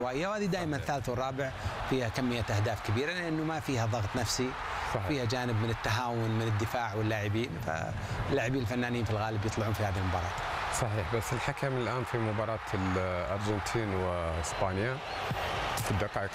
وهذه دائما الثالث والرابع فيها كمية أهداف كبيرة لأنه ما فيها ضغط نفسي. صحيح. فيها جانب من التهاون من الدفاع واللاعبين، فاللاعبين الفنانين في الغالب يطلعون في هذه المباراة. صحيح. بس الحكم الآن في مباراة الأرجنتين وإسبانيا في الدقائق